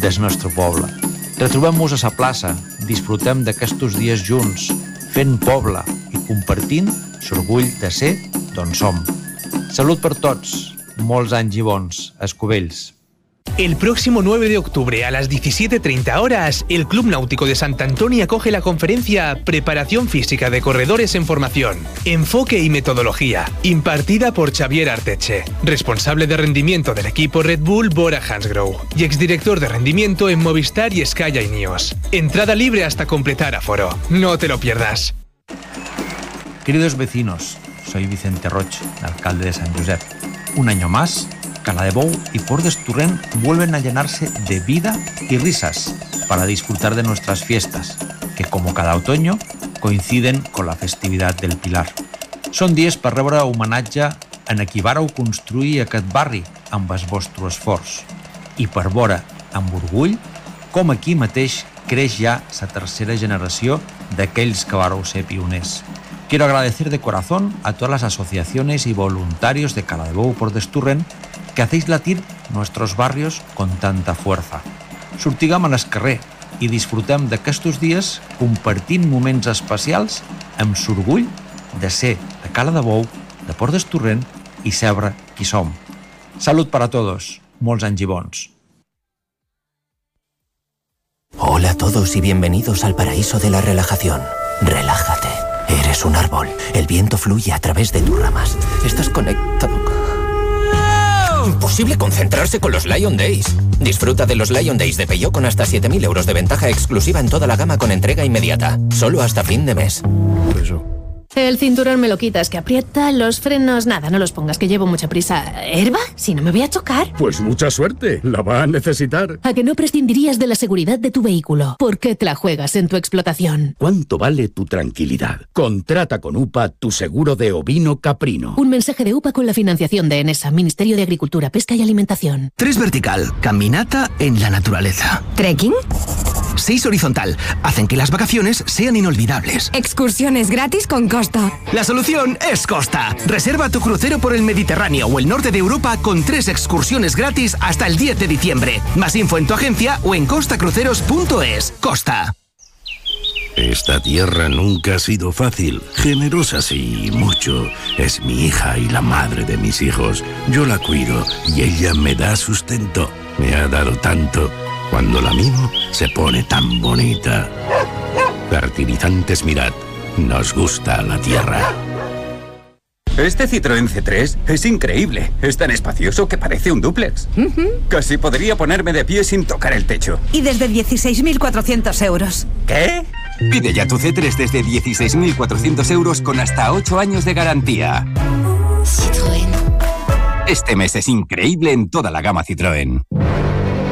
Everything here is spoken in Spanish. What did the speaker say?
del nostre poble. Retrobem-nos a la plaça, disfrutem d'aquests dies junts, fent poble i compartint l'orgull de ser d'on som. Salut per tots, molts anys i bons, Escovells. El próximo 9 de octubre a las 17:30 horas, el Club Náutico de Sant Antoni acoge la conferencia Preparación Física de Corredores en Formación, Enfoque y Metodología, impartida por Xavier Arteche, responsable de rendimiento del equipo Red Bull Bora Hansgrohe y exdirector de rendimiento en Movistar y Sky Ineos. Entrada libre hasta completar aforo. No te lo pierdas. Queridos vecinos, soy Vicente Roig, alcalde de San Josep. Un año más, Caladebou y Port d'Esturren vuelven a llenarse de vida y risas para disfrutar de nuestras fiestas, que como cada otoño coinciden con la festividad del Pilar. Són dies per rebre homenatge en qui vàreu construir aquest barri amb el vostre esforç i per veure amb orgull com aquí mateix creix ja la tercera generació d'aquells que vàreu ser pioners. Quiero agradecer de corazón a todas las asociaciones y voluntarios de Caladebou y Port d'Esturren que hacéis latir nuestros barrios con tanta fuerza. Sortiguem a l'escarrer i disfrutem d'aquests dies compartint moments especials amb l'orgull de ser de Caladebou, de Port d'Esturren i saber qui som. Salut para todos, molts anys i bons. Hola a todos y bienvenidos al paraíso de la relajación. Relájate. Eres un árbol. El viento fluye a través de tus ramas. Estás conectado. Imposible concentrarse con los Lion Days. Disfruta de los Lion Days de Peugeot con hasta 7.000 euros de ventaja exclusiva en toda la gama con entrega inmediata. Solo hasta fin de mes. El cinturón me lo quitas, que aprieta, los frenos, nada, no los pongas, que llevo mucha prisa. ¿Herba? Si no me voy a chocar. Pues mucha suerte, la va a necesitar. ¿A que no prescindirías de la seguridad de tu vehículo? ¿Por qué te la juegas en tu explotación? ¿Cuánto vale tu tranquilidad? Contrata con UPA tu seguro de ovino caprino. Un mensaje de UPA con la financiación de ENESA, Ministerio de Agricultura, Pesca y Alimentación. 3 vertical, caminata en la naturaleza. ¿Trekking? 6 horizontal, hacen que las vacaciones sean inolvidables. Excursiones gratis con Costa. La solución es Costa. Reserva tu crucero por el Mediterráneo o el norte de Europa con 3 excursiones gratis hasta el 10 de diciembre. Más info en tu agencia o en costacruceros.es. Costa. Esta tierra nunca ha sido fácil. Generosa sí, mucho. Es mi hija y la madre de mis hijos. Yo la cuido y ella me da sustento. Me ha dado tanto. Cuando la mimo, se pone tan bonita. Fertilizantes Mirad. Nos gusta la tierra. Este Citroën C3 es increíble. Es tan espacioso que parece un dúplex. Casi podría ponerme de pie sin tocar el techo. Y desde 16.400 euros. ¿Qué? Pide ya tu C3 desde 16.400 euros con hasta 8 años de garantía. Citroën. Este mes es increíble en toda la gama Citroën.